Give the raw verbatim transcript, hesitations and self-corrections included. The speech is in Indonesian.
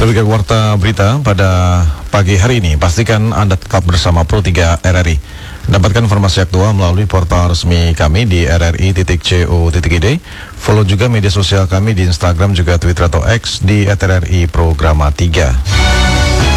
Demikian warta berita pada pagi hari ini. Pastikan Anda tetap bersama Pro tiga R R I. Dapatkan informasi aktual melalui portal resmi kami di r r i titik co titik i d. Follow juga media sosial kami di Instagram juga Twitter atau X di at r r i programa tiga.